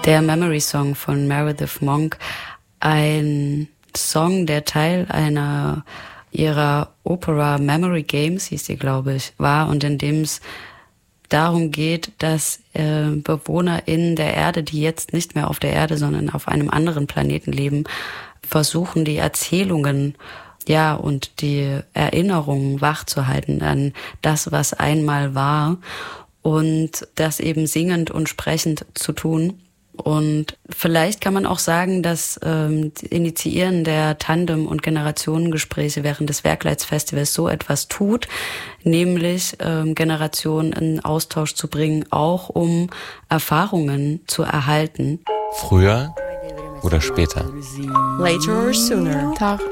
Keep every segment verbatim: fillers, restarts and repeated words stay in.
Der Memory Song von Meredith Monk, ein Song, der Teil einer ihrer Opera Memory Games, hieß die, glaube ich, war, und in dem es darum geht, dass äh, BewohnerInnen der Erde, die jetzt nicht mehr auf der Erde, sondern auf einem anderen Planeten leben, versuchen, die Erzählungen, ja, und die Erinnerungen wachzuhalten an das, was einmal war, und das eben singend und sprechend zu tun. Und vielleicht kann man auch sagen, dass ähm, das Initiieren der Tandem- und Generationengespräche während des Werkleitsfestivals so etwas tut, nämlich ähm, Generationen in Austausch zu bringen, auch um Erfahrungen zu erhalten. Früher oder später? Later or sooner.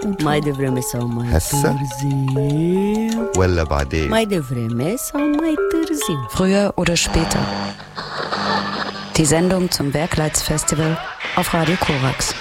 Früher oder später. Die Sendung zum Werkleitsfestival auf Radio Korax.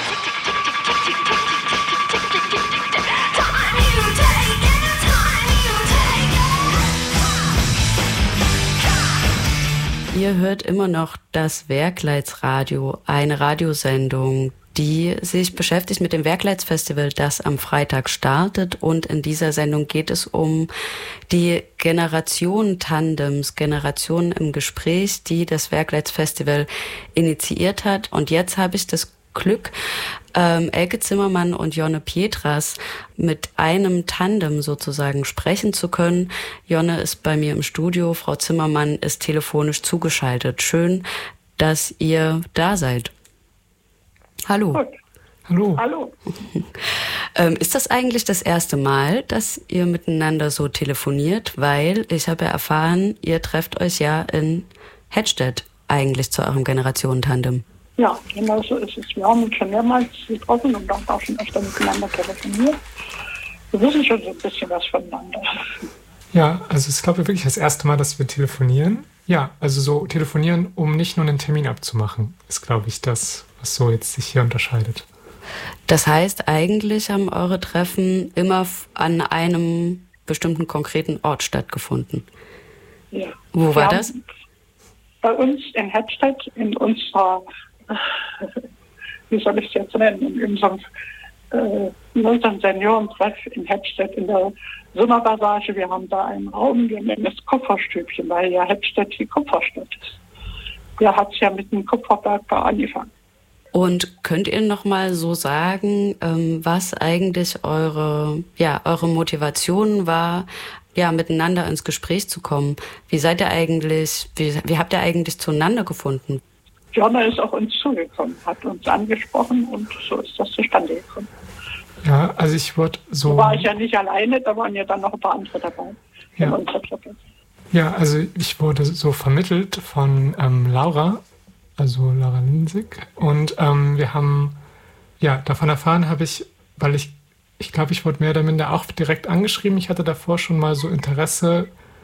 Ihr hört immer noch das Werkleitsradio, eine Radiosendung, die sich beschäftigt mit dem Werkleitsfestival, das am Freitag startet. Und in dieser Sendung geht es um die Generationen-Tandems, Generationen im Gespräch, die das Werkleitsfestival initiiert hat. Und jetzt habe ich das Glück, ähm, Elke Zimmermann und Jonne Pietras mit einem Tandem sozusagen sprechen zu können. Jonne ist bei mir im Studio, Frau Zimmermann ist telefonisch zugeschaltet. Schön, dass ihr da seid. Hallo. Gut. Hallo. Hallo. ähm, ist das eigentlich das erste Mal, dass ihr miteinander so telefoniert? Weil ich habe ja erfahren, ihr trefft euch ja in Hedstedt eigentlich zu eurem Generationentandem. Ja, genau so ist es. Wir haben uns schon mehrmals getroffen und auch schon öfter miteinander telefoniert. Wir wissen schon so ein bisschen was voneinander. Ja, also es ist, glaube ich, wirklich das erste Mal, dass wir telefonieren. Ja, also so telefonieren, um nicht nur einen Termin abzumachen, ist, glaube ich, das, was so jetzt sich hier unterscheidet. Das heißt, eigentlich haben eure Treffen immer an einem bestimmten konkreten Ort stattgefunden. Ja. Wo war das? Bei uns in Hedstedt, in unserer, wie soll ich es jetzt nennen, in unserem, äh, in unserem Seniorentreff in Hedstedt in der Sommerpassage. Wir haben da einen Raum, wir nennen es Kupferstübchen, weil ja Hedstedt die Kupferstadt ist. Der hat es ja mit dem Kupferbergbau angefangen. Und könnt ihr noch mal so sagen, ähm, was eigentlich eure, ja, eure Motivation war, ja, miteinander ins Gespräch zu kommen? Wie seid ihr eigentlich, wie, wie habt ihr eigentlich zueinander gefunden? Jonne ist auf uns zugekommen, hat uns angesprochen und so ist das zustande gekommen. Ja, also ich wurde so... Da war ich ja nicht alleine, da waren ja dann noch ein paar andere dabei. Ja, ja, also ich wurde so vermittelt von ähm, Laura, also Laura Linsig. Und ähm, wir haben, ja, davon erfahren habe ich, weil ich, ich glaube, ich wurde mehr oder minder auch direkt angeschrieben. Ich hatte davor schon mal so Interesse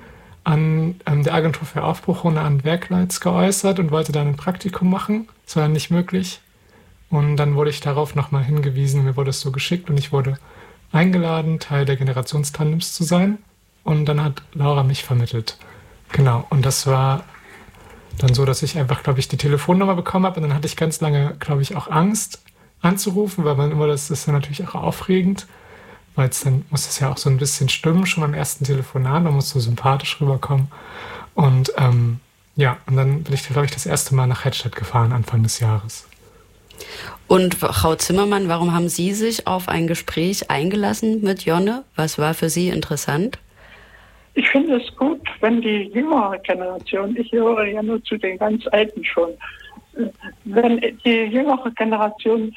an ähm, der Agentur für Aufbruch ohne an Werkleits geäußert und wollte dann ein Praktikum machen. Das war dann nicht möglich. Und dann wurde ich darauf nochmal hingewiesen, mir wurde es so geschickt und ich wurde eingeladen, Teil der Generationstandems zu sein. Und dann hat Laura mich vermittelt. Genau, und das war dann so, dass ich einfach, glaube ich, die Telefonnummer bekommen habe. Und dann hatte ich ganz lange, glaube ich, auch Angst anzurufen, weil man immer, das ist ja natürlich auch aufregend, weil es dann muss es ja auch so ein bisschen stimmen, schon beim ersten Telefonat, man muss so sympathisch rüberkommen. Und ähm, ja, und dann bin ich, glaube ich, das erste Mal nach Hedstedt gefahren, Anfang des Jahres. Und Frau Zimmermann, warum haben Sie sich auf ein Gespräch eingelassen mit Jonne? Was war für Sie interessant? Ich finde es gut, wenn die jüngere Generation, ich höre ja nur zu den ganz Alten schon, wenn die jüngere Generation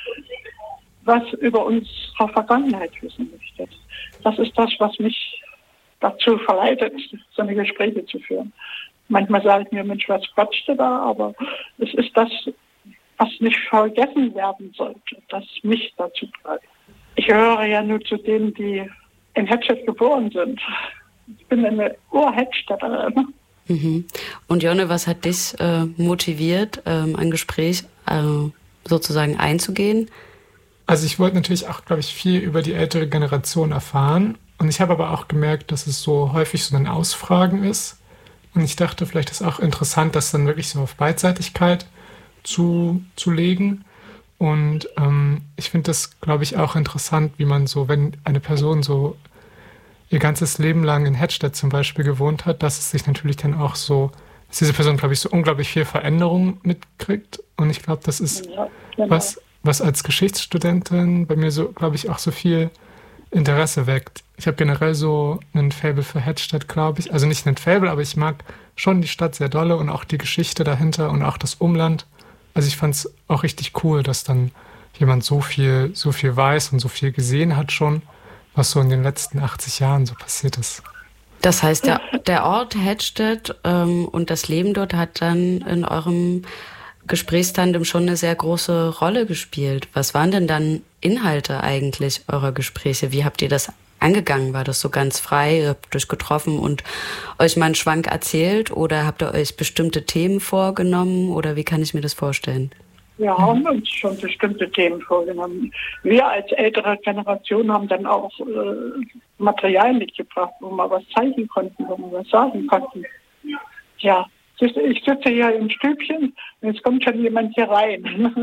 was über unsere Vergangenheit wissen möchte. Das ist das, was mich dazu verleitet, so eine Gespräche zu führen. Manchmal sage ich mir, Mensch, was quatscht da, aber es ist das, was nicht vergessen werden sollte, das mich dazu treibt. Ich höre ja nur zu denen, die in Hedstedt geboren sind. Ich bin eine Ur-Hedstädterin. Mhm. Und Jonne, was hat dich äh, motiviert, ähm, ein Gespräch äh, sozusagen einzugehen? Also ich wollte natürlich auch, glaube ich, viel über die ältere Generation erfahren. Und ich habe aber auch gemerkt, dass es so häufig so ein Ausfragen ist. Und ich dachte, vielleicht ist auch interessant, das dann wirklich so auf Beidseitigkeit zu, zu legen. Und ähm, ich finde das, glaube ich, auch interessant, wie man so, wenn eine Person so ihr ganzes Leben lang in Hedstedt zum Beispiel gewohnt hat, dass es sich natürlich dann auch so, dass diese Person, glaube ich, so unglaublich viel Veränderung mitkriegt. Und ich glaube, das ist Ja, genau. was, was als Geschichtsstudentin bei mir so, glaube ich, auch so viel Interesse weckt. Ich habe generell so einen Faible für Hedstedt, glaube ich. Also nicht einen Faible, aber ich mag schon die Stadt sehr dolle und auch die Geschichte dahinter und auch das Umland. Also ich fand es auch richtig cool, dass dann jemand so viel, so viel weiß und so viel gesehen hat schon, was so in den letzten achtzig Jahren so passiert ist. Das heißt, der, der Ort Hedstedt ähm, und das Leben dort hat dann in eurem Gesprächstandem schon eine sehr große Rolle gespielt. Was waren denn dann Inhalte eigentlich eurer Gespräche? Wie habt ihr das angegangen? War das so ganz frei? Ihr habt euch getroffen und euch mal einen Schwank erzählt? Oder habt ihr euch bestimmte Themen vorgenommen? Oder wie kann ich mir das vorstellen? Wir haben uns schon bestimmte Themen vorgenommen. Wir als ältere Generation haben dann auch äh, Material mitgebracht, wo wir was zeigen konnten, wo wir was sagen konnten. Ja, ich sitze hier im Stübchen und jetzt kommt schon jemand hier rein.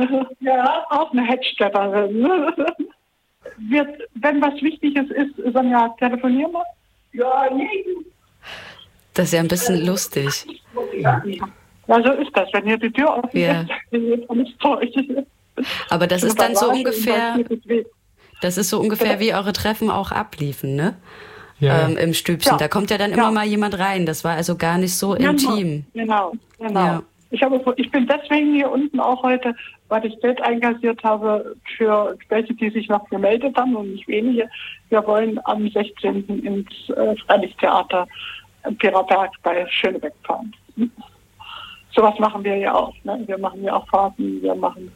Ja, auch eine Hedstedterin. Wir, wenn was Wichtiges ist, Sonja, telefonieren wir? Ja, nee. Das ist ja ein bisschen lustig. Ja. Ja, so ist das, wenn ihr die Tür offen Ja. ist, alles Zeug. Aber das ist dann so ungefähr, das ist so ungefähr, Bitte? wie eure Treffen auch abliefen, ne? Ja, Ähm, Im Stübchen. Ja. Da kommt ja dann immer Ja. mal jemand rein. Das war also gar nicht so intim. Genau, genau. Ja. Ich, habe, ich bin deswegen hier unten auch heute, weil ich Geld einkassiert habe für welche, die sich noch gemeldet haben und nicht wenige. Wir wollen am sechzehnten ins äh, Freilichttheater Piererberg bei Schönebeck fahren. Sowas machen wir ja auch. Ne? Wir machen ja auch Fahrten, wir machen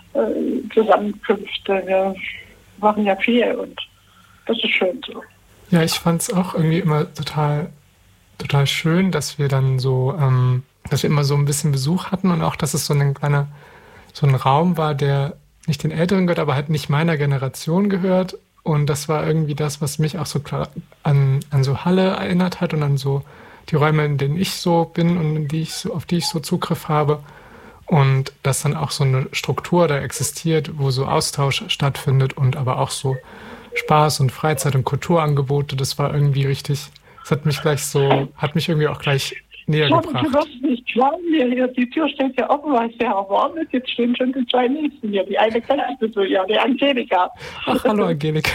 äh, Zusammenkünfte, wir machen ja viel und das ist schön so. ja, ich fand es auch irgendwie immer total, total schön, dass wir dann so, ähm, dass wir immer so ein bisschen Besuch hatten und auch, dass es so ein kleiner, so ein Raum war, der nicht den Älteren gehört, aber halt nicht meiner Generation gehört. Und das war irgendwie das, was mich auch so klar an, an so Halle erinnert hat und an so die Räume, in denen ich so bin und in die ich so, auf die ich so Zugriff habe. Und dass dann auch so eine Struktur da existiert, wo so Austausch stattfindet und aber auch so Spaß und Freizeit und Kulturangebote. Das war irgendwie richtig, das hat mich gleich so, hat mich irgendwie auch gleich näher Schon, gebracht. du wirst nicht glauben, hier, hier, die Tür steht ja offen, weil es sehr warm ist. Jetzt stehen schon die zwei Nächsten hier. Die eine kennst du so, ja, die Angelika. Ach, hallo Angelika.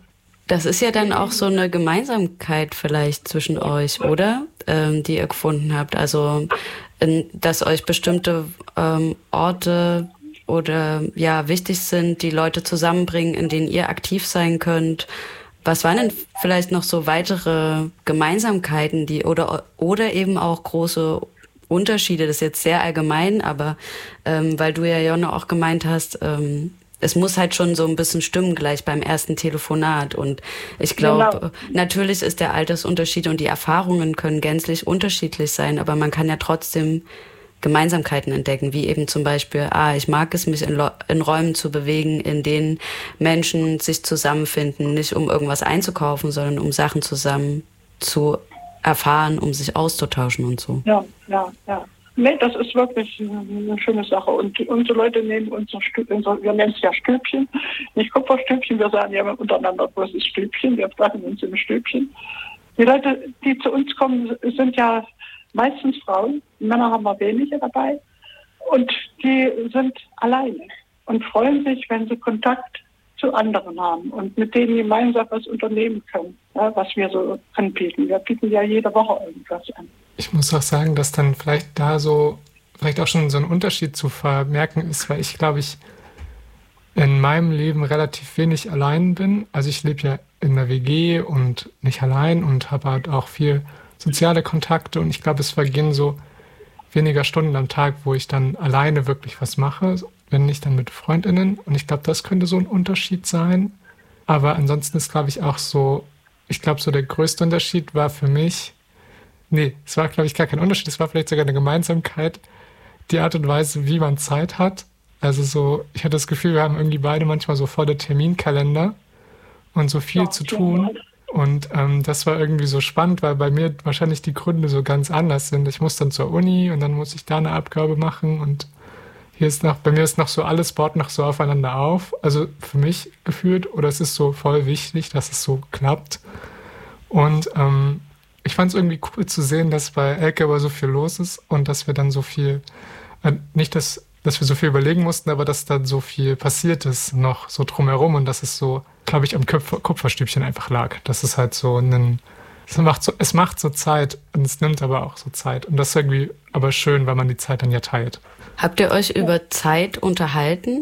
Das ist ja dann auch so eine Gemeinsamkeit vielleicht zwischen euch, oder? Ähm, die ihr gefunden habt. Also, in, dass euch bestimmte ähm, Orte oder ja wichtig sind, die Leute zusammenbringen, in denen ihr aktiv sein könnt. Was waren denn vielleicht noch so weitere Gemeinsamkeiten, die oder oder eben auch große Unterschiede? Das ist jetzt sehr allgemein, aber ähm, weil du ja Jonne auch gemeint hast, ähm, es muss halt schon so ein bisschen stimmen gleich beim ersten Telefonat. Und ich glaube, Genau. natürlich ist der Altersunterschied und die Erfahrungen können gänzlich unterschiedlich sein, aber man kann ja trotzdem Gemeinsamkeiten entdecken, wie eben zum Beispiel, ah, ich mag es, mich in, Lo- in Räumen zu bewegen, in denen Menschen sich zusammenfinden, nicht um irgendwas einzukaufen, sondern um Sachen zusammen zu erfahren, um sich auszutauschen und so. Ja, ja, ja. Nee, das ist wirklich eine schöne Sache. Und unsere Leute nehmen unser Stübchen, wir nennen es ja Stübchen, nicht Kupferstübchen, wir sagen ja untereinander großes Stübchen, wir treffen uns im Stübchen. Die Leute, die zu uns kommen, sind ja meistens Frauen, Männer haben wir wenige dabei und die sind alleine und freuen sich, wenn sie Kontakt zu anderen haben und mit denen gemeinsam was unternehmen können, ja, was wir so anbieten. Wir bieten ja jede Woche irgendwas an. Ich muss auch sagen, dass dann vielleicht da so, vielleicht auch schon so ein Unterschied zu vermerken ist, weil ich glaube, ich in meinem Leben relativ wenig allein bin. Also ich lebe ja in einer W G und nicht allein und habe halt auch viel soziale Kontakte und ich glaube, es vergehen so weniger Stunden am Tag, wo ich dann alleine wirklich was mache, wenn nicht dann mit FreundInnen. Und ich glaube, das könnte so ein Unterschied sein. Aber ansonsten ist, glaube ich, auch so, ich glaube, so der größte Unterschied war für mich, nee, es war, glaube ich, gar kein Unterschied, es war vielleicht sogar eine Gemeinsamkeit, die Art und Weise, wie man Zeit hat. Also so, ich hatte das Gefühl, wir haben irgendwie beide manchmal so volle Terminkalender und so viel Ja, zu tun. Und ähm, das war irgendwie so spannend, weil bei mir wahrscheinlich die Gründe so ganz anders sind. Ich muss dann zur Uni und dann muss ich da eine Abgabe machen und hier ist noch, bei mir ist noch so, alles baut noch so aufeinander auf. Also für mich gefühlt, oder es ist so voll wichtig, dass es so klappt. Und ähm, ich fand es irgendwie cool zu sehen, dass bei Elke aber so viel los ist und dass wir dann so viel, äh, nicht, dass, dass wir so viel überlegen mussten, aber dass dann so viel passiert ist noch so drumherum und dass es so, glaube ich, am Kupfer, Kupferstübchen einfach lag. Das ist halt so ein, es macht so, es macht so Zeit und es nimmt aber auch so Zeit. Und das ist irgendwie aber schön, weil man die Zeit dann ja teilt. Habt ihr euch über Zeit unterhalten?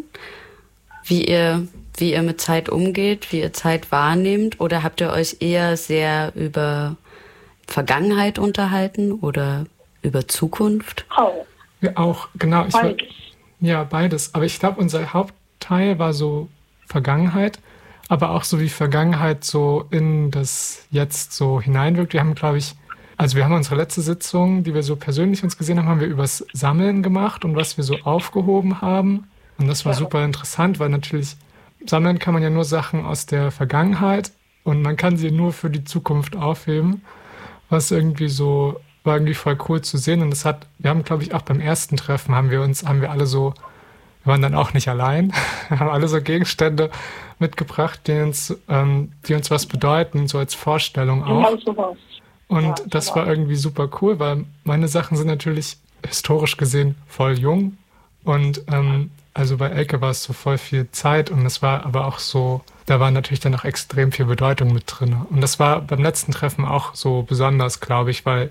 Wie ihr, wie ihr mit Zeit umgeht, wie ihr Zeit wahrnehmt? Oder habt ihr euch eher sehr über Vergangenheit unterhalten oder über Zukunft? Auch. Ja, auch, genau. Ich war, Beides. ja, beides. Aber ich glaube, unser Hauptteil war so Vergangenheit, aber auch so wie Vergangenheit so in das Jetzt so hineinwirkt. Wir haben, glaube ich, also wir haben unsere letzte Sitzung, die wir so persönlich uns gesehen haben, haben wir übers Sammeln gemacht und was wir so aufgehoben haben. Und das war ja super interessant, weil natürlich sammeln kann man ja nur Sachen aus der Vergangenheit und man kann sie nur für die Zukunft aufheben, was irgendwie so, war irgendwie voll cool zu sehen. Und das hat, wir haben, glaube ich, auch beim ersten Treffen haben wir uns, haben wir alle so, wir waren dann auch nicht allein, haben alle so Gegenstände mitgebracht, die uns, ähm, die uns was bedeuten, so als Vorstellung auch. Genau so was. Und ja, das so war irgendwie super cool, weil meine Sachen sind natürlich historisch gesehen voll jung. Und ähm, also bei Elke war es so voll viel Zeit und es war aber auch so, da war natürlich dann auch extrem viel Bedeutung mit drin. Und das war beim letzten Treffen auch so besonders, glaube ich, weil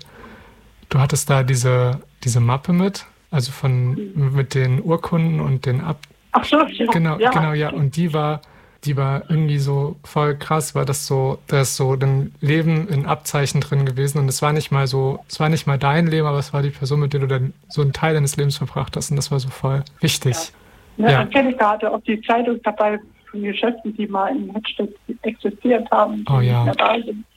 du hattest da diese, diese Mappe mit, also von mit den Urkunden und den Ab... Ach so, ja. Genau, ja. genau, ja. Und die war, die war irgendwie so voll krass, weil das so, da ist so ein Leben in Abzeichen drin gewesen. Und es war nicht mal so, es war nicht mal dein Leben, aber es war die Person, mit der du dann so einen Teil deines Lebens verbracht hast. Und das war so voll wichtig. Ja. Ja. Angelika hatte auch die Zeitung dabei von Geschäften, die mal in Hedstedt existiert haben, die Oh ja. nicht mehr da sind.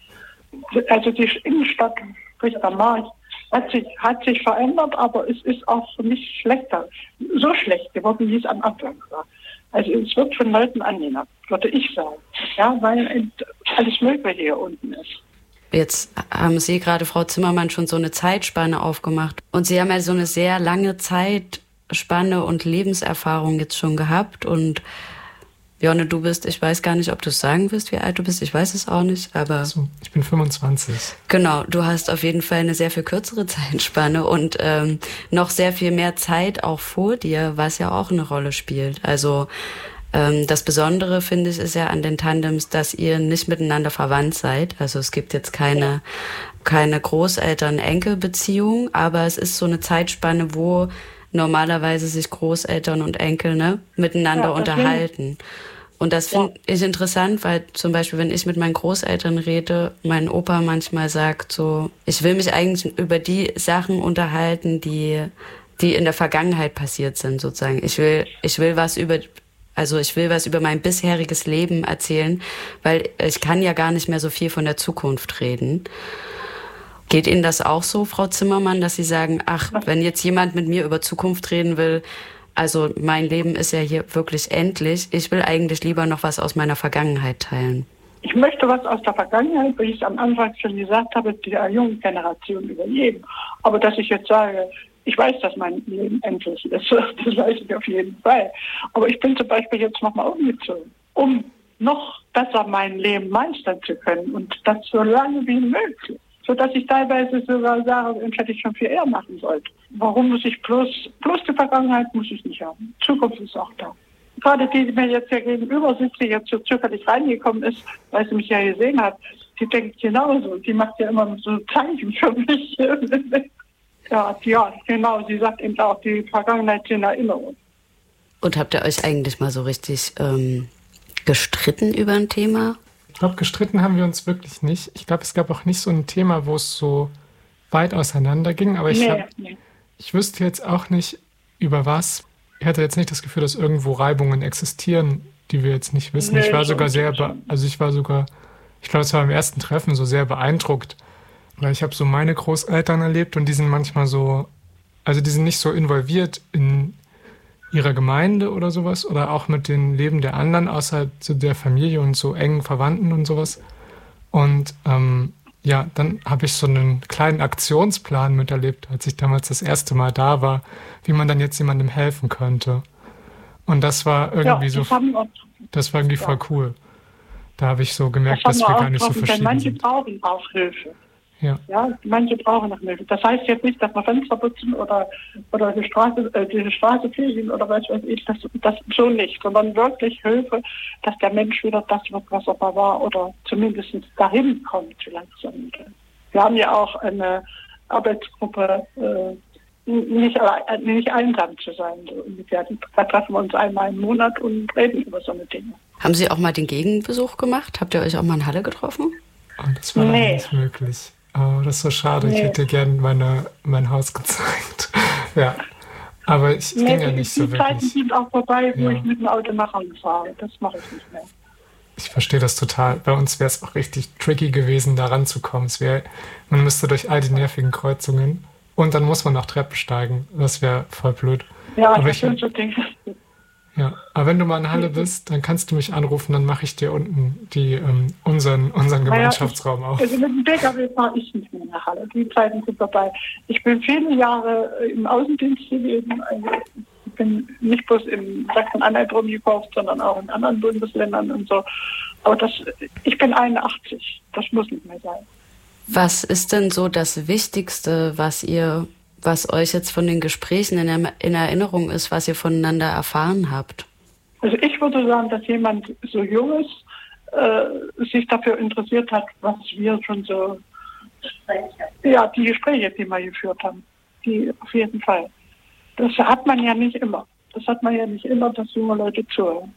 Also die Innenstadt, sprich der Markt, hat sich, hat sich verändert, aber es ist auch nicht schlechter, so schlecht geworden, wie es am Anfang war. Also es wird von Leuten angenommen, würde ich sagen. Ja, weil alles Mögliche hier unten ist. Jetzt haben Sie gerade, Frau Zimmermann, schon so eine Zeitspanne aufgemacht. Und Sie haben ja so eine sehr lange Zeitspanne und Lebenserfahrung jetzt schon gehabt. Und Jonne, du bist, ich weiß gar nicht, ob du es sagen wirst, wie alt du bist. Ich weiß es auch nicht, aber... So, ich bin fünfundzwanzig. Genau, du hast auf jeden Fall eine sehr viel kürzere Zeitspanne und ähm, noch sehr viel mehr Zeit auch vor dir, was ja auch eine Rolle spielt. Also ähm, das Besondere, finde ich, ist ja an den Tandems, dass ihr nicht miteinander verwandt seid. Also es gibt jetzt keine, keine Großeltern-Enkel-Beziehung, aber es ist so eine Zeitspanne, wo normalerweise sich Großeltern und Enkel ne, miteinander ja, unterhalten. Und das finde ja. ich interessant, weil zum Beispiel, wenn ich mit meinen Großeltern rede, mein Opa manchmal sagt so, ich will mich eigentlich über die Sachen unterhalten, die, die in der Vergangenheit passiert sind, sozusagen. Ich will, ich will was über, also ich will was über mein bisheriges Leben erzählen, weil ich kann ja gar nicht mehr so viel von der Zukunft reden. Geht Ihnen das auch so, Frau Zimmermann, dass Sie sagen, ach, wenn jetzt jemand mit mir über Zukunft reden will, also mein Leben ist ja hier wirklich endlich, ich will eigentlich lieber noch was aus meiner Vergangenheit teilen? Ich möchte was aus der Vergangenheit, wie ich es am Anfang schon gesagt habe, der jungen Generation übergeben. Aber dass ich jetzt sage, ich weiß, dass mein Leben endlich ist, das weiß ich auf jeden Fall. Aber ich bin zum Beispiel jetzt nochmal umgezogen, um noch besser mein Leben meistern zu können und das so lange wie möglich. Sodass ich teilweise sogar sage, das hätte ich schon viel eher machen sollen. Warum muss ich bloß, bloß die Vergangenheit muss ich nicht haben. Zukunft ist auch da. Gerade die, die mir jetzt hier gegenüber sitzt, die jetzt so zögerlich reingekommen ist, weil sie mich ja gesehen hat, die denkt genauso. Die macht ja immer so Zeichen für mich. ja, ja, genau. Sie sagt eben auch, die Vergangenheit sind Erinnerungen. Und habt ihr euch eigentlich mal so richtig ähm, gestritten über ein Thema? Ich glaube, gestritten haben wir uns wirklich nicht. Ich glaube, es gab auch nicht so ein Thema, wo es so weit auseinander ging. Aber ich, nee, hab, nee. ich wüsste jetzt auch nicht, über was. Ich hatte jetzt nicht das Gefühl, dass irgendwo Reibungen existieren, die wir jetzt nicht wissen. Nee, ich war sogar sehr, be- also ich war sogar, ich glaube, es war beim ersten Treffen so sehr beeindruckt. Weil ich habe so meine Großeltern erlebt und die sind manchmal so, also die sind nicht so involviert in ihrer Gemeinde oder sowas oder auch mit dem Leben der anderen außerhalb so der Familie und so engen Verwandten und sowas. Und ähm, ja, dann habe ich so einen kleinen Aktionsplan miterlebt, als ich damals das erste Mal da war, wie man dann jetzt jemandem helfen könnte. Und das war irgendwie ja, so, auch, das war irgendwie ja. voll cool. Da habe ich so gemerkt, das dass wir gar nicht so verschieden manche sind. Manche brauchen auch Hilfe. Ja. ja, manche brauchen noch Hilfe. Das heißt jetzt nicht, dass man Fenster putzen oder, oder die Straße, äh, die Straße fegen oder was weiß ich, das, das so nicht, sondern wirklich Hilfe, dass der Mensch wieder das wird, was er mal war oder zumindest dahin kommt langsam. Wir haben ja auch eine Arbeitsgruppe, äh, nicht, nicht einsam zu sein. So ungefähr. Da treffen wir uns einmal im Monat und reden über so eine Dinge. Haben Sie auch mal den Gegenbesuch gemacht? Habt ihr euch auch mal in Halle getroffen? Oh, das war nee. nicht möglich. Oh, das ist so schade. Nee. Ich hätte gerne meine, mein Haus gezeigt. ja. Aber ich nee, ging ja nicht so wirklich. Die Zeiten sind auch vorbei, wo ja. ich mit dem Auto nach Hause fahre. Das mache ich nicht mehr. Ich verstehe das total. Bei uns wäre es auch richtig tricky gewesen, da ranzukommen. Es wär, man müsste durch all die nervigen Kreuzungen und dann muss man noch Treppen steigen. Das wäre voll blöd. Ja, aber das ich, sind so Dinge. Ja, aber wenn du mal in Halle bist, dann kannst du mich anrufen, dann mache ich dir unten die, ähm, unseren, unseren Gemeinschaftsraum naja, auf. Also mit dem P K W fahre ich nicht mehr nach Halle. Die Zeiten sind vorbei. Ich bin viele Jahre im Außendienst gewesen. Also ich bin nicht bloß in Sachsen-Anhalt rumgekocht, sondern auch in anderen Bundesländern und so. Aber das, ich bin einundachtzig. Das muss nicht mehr sein. Was ist denn so das Wichtigste, was ihr was euch jetzt von den Gesprächen in, in Erinnerung ist, was ihr voneinander erfahren habt? Also ich würde sagen, dass jemand so Junges äh, sich dafür interessiert hat, was wir schon so, ja, die Gespräche, die wir geführt haben, die auf jeden Fall. Das hat man ja nicht immer. Das hat man ja nicht immer, dass junge Leute zuhören.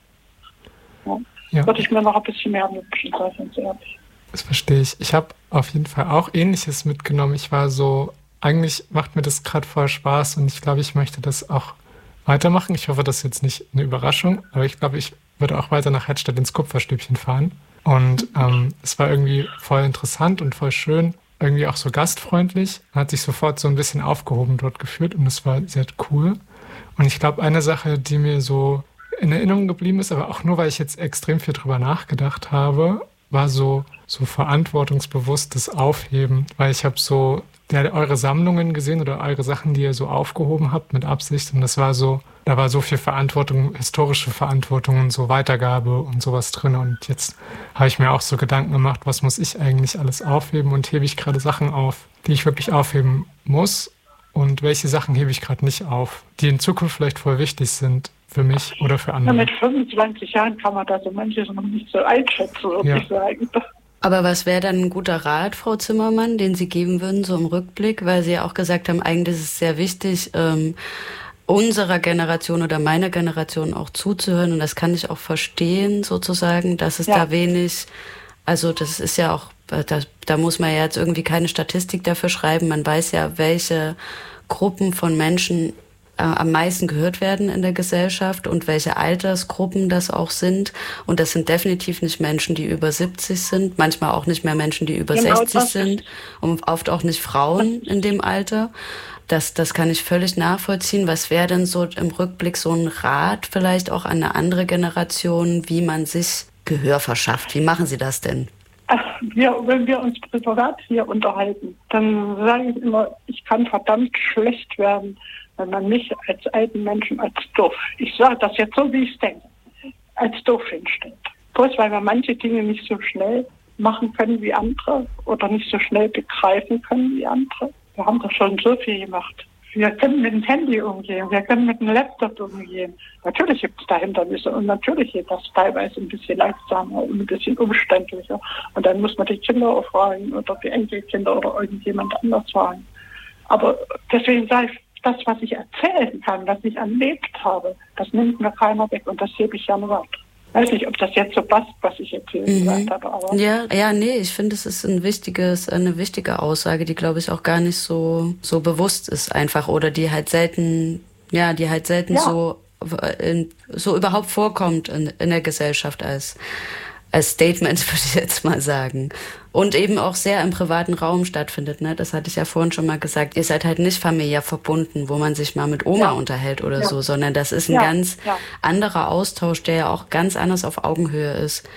Ja. Ja. Würde ich mir noch ein bisschen mehr wünschen, sei ganz ehrlich. Das verstehe ich. Ich habe auf jeden Fall auch Ähnliches mitgenommen. Ich war so Eigentlich macht mir das gerade voll Spaß und ich glaube, ich möchte das auch weitermachen. Ich hoffe, das ist jetzt nicht eine Überraschung, aber ich glaube, ich würde auch weiter nach Hedstedt ins Kupferstübchen fahren. Und ähm, es war irgendwie voll interessant und voll schön, irgendwie auch so gastfreundlich. Man hat sich sofort so ein bisschen aufgehoben dort gefühlt und es war sehr cool. Und ich glaube, eine Sache, die mir so in Erinnerung geblieben ist, aber auch nur, weil ich jetzt extrem viel drüber nachgedacht habe, war so, so verantwortungsbewusstes Aufheben, weil ich habe so ja, eure Sammlungen gesehen oder eure Sachen, die ihr so aufgehoben habt mit Absicht und das war so, da war so viel Verantwortung, historische Verantwortung und so Weitergabe und sowas drin und jetzt habe ich mir auch so Gedanken gemacht, was muss ich eigentlich alles aufheben und hebe ich gerade Sachen auf, die ich wirklich aufheben muss und welche Sachen hebe ich gerade nicht auf, die in Zukunft vielleicht voll wichtig sind für mich oder für andere. Ja, mit fünfundzwanzig Jahren kann man da so manches noch nicht so einschätzen, würde ja. ich sagen. Aber was wäre dann ein guter Rat, Frau Zimmermann, den Sie geben würden, so im Rückblick? Weil Sie ja auch gesagt haben, eigentlich ist es sehr wichtig, ähm, unserer Generation oder meiner Generation auch zuzuhören. Und das kann ich auch verstehen, sozusagen, dass es ja. da wenig, also das ist ja auch, da, da muss man ja jetzt irgendwie keine Statistik dafür schreiben. Man weiß ja, welche Gruppen von Menschen am meisten gehört werden in der Gesellschaft und welche Altersgruppen das auch sind. Und das sind definitiv nicht Menschen, die über siebzig sind, manchmal auch nicht mehr Menschen, die über genau, sechzig sind und oft auch nicht Frauen in dem Alter. Das, das kann ich völlig nachvollziehen. Was wäre denn so im Rückblick so ein Rat vielleicht auch an eine andere Generation, wie man sich Gehör verschafft? Wie machen Sie das denn? Ach, wir, wenn wir uns privat hier unterhalten, dann sage ich immer, ich kann verdammt schlecht werden, wenn man mich als alten Menschen als doof, ich sage das jetzt so, wie ich es denke, als doof hinstellt. Bloß weil wir manche Dinge nicht so schnell machen können wie andere oder nicht so schnell begreifen können wie andere. Wir haben doch schon so viel gemacht. Wir können mit dem Handy umgehen, wir können mit dem Laptop umgehen. Natürlich gibt es da Hindernisse und natürlich geht das teilweise ein bisschen langsamer und ein bisschen umständlicher. Und dann muss man die Kinder auch fragen oder die Enkelkinder oder irgendjemand anders fragen. Aber deswegen sage ich, das, was ich erzählen kann, was ich erlebt habe, das nimmt mir keiner weg und das hebe ich gerne weiter. Ich weiß nicht, ob das jetzt so passt, was ich erzählt mhm. habe. Aber ja, ja, nee, ich finde, es ist ein wichtiges, eine wichtige Aussage, die, glaube ich, auch gar nicht so, so bewusst ist einfach oder die halt selten, ja, die halt selten ja. so, in, so überhaupt vorkommt in, in der Gesellschaft als, als Statement, würde ich jetzt mal sagen. Und eben auch sehr im privaten Raum stattfindet, ne? Das hatte ich ja vorhin schon mal gesagt. Ihr seid halt nicht familiär verbunden, wo man sich mal mit Oma ja. unterhält oder ja. so, sondern das ist ein ja. ganz ja. anderer Austausch, der ja auch ganz anders auf Augenhöhe ist.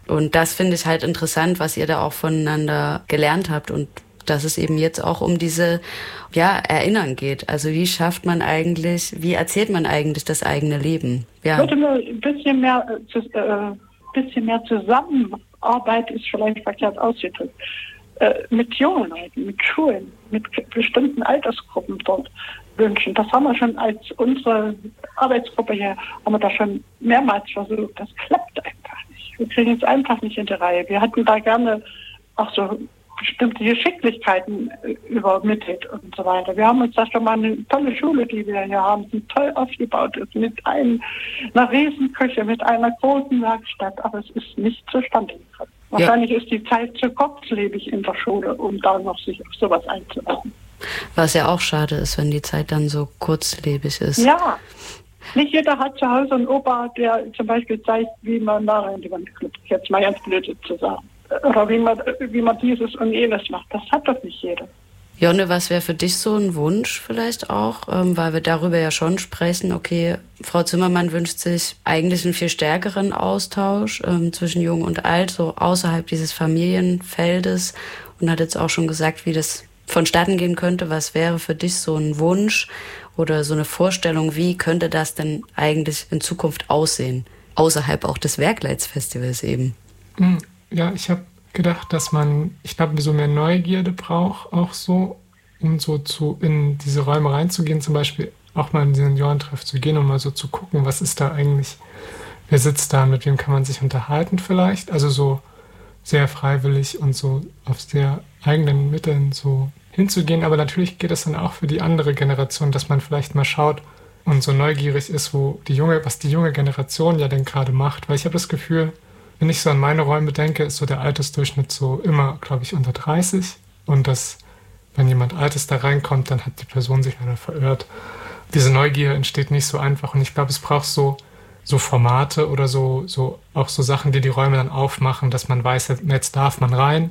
Und das finde ich halt interessant, was ihr da auch voneinander gelernt habt und dass es eben jetzt auch um diese, ja, Erinnern geht. Also wie schafft man eigentlich, wie erzählt man eigentlich das eigene Leben? Ja. Ich würde nur ein bisschen mehr, äh, bisschen mehr Zusammenarbeit ist vielleicht verkehrt ausgedrückt, äh, mit jungen Leuten, mit Schulen, mit bestimmten Altersgruppen dort wünschen. Das haben wir schon als unsere Arbeitsgruppe hier, haben wir da schon mehrmals versucht. Das klappt einfach nicht. Wir kriegen es einfach nicht in die Reihe. Wir hatten da gerne auch so bestimmte Geschicklichkeiten übermittelt und so weiter. Wir haben uns da schon mal eine tolle Schule, die wir hier haben, die toll aufgebaut ist, mit einem, einer Riesenküche, mit einer großen Werkstatt, aber es ist nicht zustande gekommen. Ja. Wahrscheinlich ist die Zeit zu kurzlebig in der Schule, um da noch sich auf sowas einzulassen. Was ja auch schade ist, wenn die Zeit dann so kurzlebig ist. Ja, nicht jeder hat zu Hause einen Opa, der zum Beispiel zeigt, wie man Mara in die Wand klippt, jetzt mal ganz blöd zu sagen. Oder wie man, wie man dieses und jenes macht. Das hat doch nicht jeder. Jonne, was wäre für dich so ein Wunsch vielleicht auch? Ähm, weil wir darüber ja schon sprechen, okay, Frau Zimmermann wünscht sich eigentlich einen viel stärkeren Austausch ähm, zwischen Jung und Alt, so außerhalb dieses Familienfeldes und hat jetzt auch schon gesagt, wie das vonstatten gehen könnte. Was wäre für dich so ein Wunsch oder so eine Vorstellung, wie könnte das denn eigentlich in Zukunft aussehen? Außerhalb auch des Werkleitsfestivals eben. Mhm. Ja, ich habe gedacht, dass man, ich glaube, so mehr Neugierde braucht, auch so, um so zu in diese Räume reinzugehen, zum Beispiel auch mal in den Seniorentreff zu gehen und mal so zu gucken, was ist da eigentlich, wer sitzt da, mit wem kann man sich unterhalten vielleicht, also so sehr freiwillig und so auf sehr eigenen Mitteln so hinzugehen, aber natürlich geht es dann auch für die andere Generation, dass man vielleicht mal schaut und so neugierig ist, wo die junge, was die junge Generation ja denn gerade macht, weil ich habe das Gefühl, wenn ich so an meine Räume denke, ist so der Altersdurchschnitt so immer, glaube ich, unter dreißig. Und dass, wenn jemand Altes da reinkommt, dann hat die Person sich leider verirrt. Diese Neugier entsteht nicht so einfach. Und ich glaube, es braucht so, so Formate oder so, so auch so Sachen, die die Räume dann aufmachen, dass man weiß, jetzt darf man rein.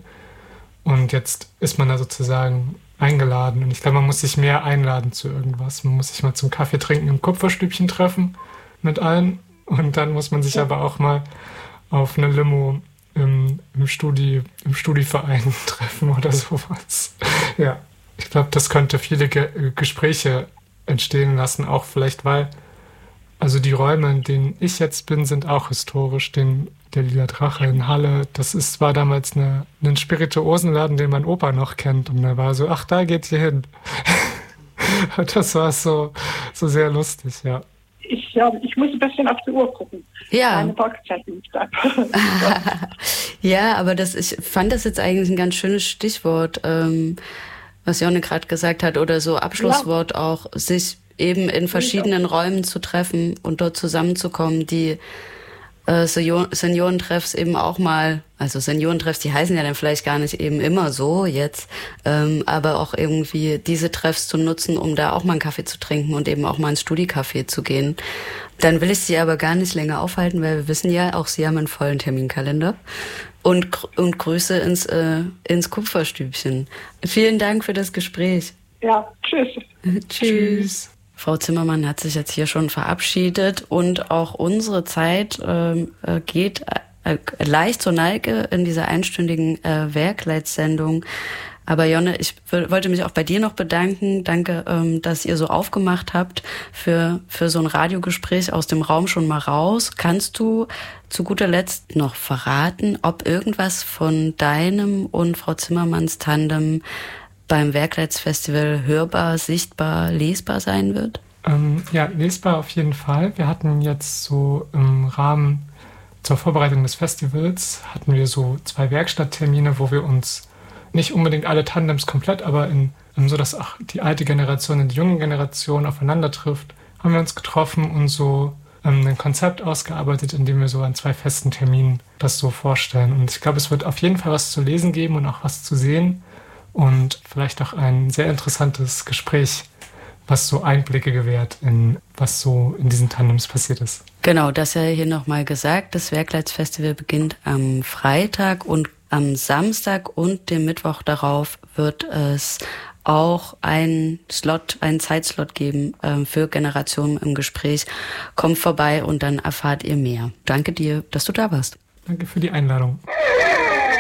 Und jetzt ist man da sozusagen eingeladen. Und ich glaube, man muss sich mehr einladen zu irgendwas. Man muss sich mal zum Kaffee trinken im Kupferstübchen treffen mit allen. Und dann muss man sich aber auch mal auf eine Limo im, im, Studi, im Studiverein treffen oder sowas. Ja, ich glaube, das könnte viele Ge- Gespräche entstehen lassen, auch vielleicht, weil also die Räume, in denen ich jetzt bin, sind auch historisch. Den, der Lila Drache in Halle, das ist, war damals eine, ein Spirituosenladen, den mein Opa noch kennt. Und er war so, ach, da geht ihr hin. Das war so, so sehr lustig, ja. Ich, ja, ich muss ein bisschen auf die Uhr gucken. Ja. Meine Parkzeit nicht ab. Ja, aber das, ich fand das jetzt eigentlich ein ganz schönes Stichwort, ähm, was Jonne gerade gesagt hat, oder so Abschlusswort ja. Auch, sich eben in verschiedenen ja. Räumen zu treffen und dort zusammenzukommen, die äh, Seniorentreffs eben auch mal, also Seniorentreffs, die heißen ja dann vielleicht gar nicht eben immer so jetzt, ähm, aber auch irgendwie diese Treffs zu nutzen, um da auch mal einen Kaffee zu trinken und eben auch mal ins Studi-Café zu gehen. Dann will ich Sie aber gar nicht länger aufhalten, weil wir wissen ja, auch Sie haben einen vollen Terminkalender. Und, und Grüße ins, äh, ins Kupferstübchen. Vielen Dank für das Gespräch. Ja, tschüss. Tschüss. Frau Zimmermann hat sich jetzt hier schon verabschiedet und auch unsere Zeit äh, geht äh, leicht zur Neige in dieser einstündigen äh, Werkleitsendung. Aber Jonne, ich w- wollte mich auch bei dir noch bedanken. Danke, ähm, dass ihr so aufgemacht habt für, für so ein Radiogespräch aus dem Raum schon mal raus. Kannst du zu guter Letzt noch verraten, ob irgendwas von deinem und Frau Zimmermanns Tandem beim Werkleitsfestival hörbar, sichtbar, lesbar sein wird? Ähm, ja, lesbar auf jeden Fall. Wir hatten jetzt so im Rahmen zur Vorbereitung des Festivals hatten wir so zwei Werkstatttermine, wo wir uns nicht unbedingt alle Tandems komplett, aber in, in so, dass auch die alte Generation und die junge Generation aufeinander trifft, haben wir uns getroffen und so ähm, ein Konzept ausgearbeitet, in dem wir so an zwei festen Terminen das so vorstellen. Und ich glaube, es wird auf jeden Fall was zu lesen geben und auch was zu sehen. Und vielleicht auch ein sehr interessantes Gespräch, was so Einblicke gewährt in was so in diesen Tandems passiert ist. Genau, das ja hier nochmal gesagt. Das Werkleitsfestival beginnt am Freitag und am Samstag und dem Mittwoch darauf wird es auch einen Slot, einen Zeitslot geben äh, für Generationen im Gespräch. Kommt vorbei und dann erfahrt ihr mehr. Danke dir, dass du da warst. Danke für die Einladung.